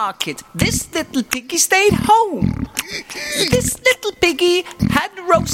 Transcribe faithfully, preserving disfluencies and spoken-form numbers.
market. This little piggy stayed home. This little piggy had roast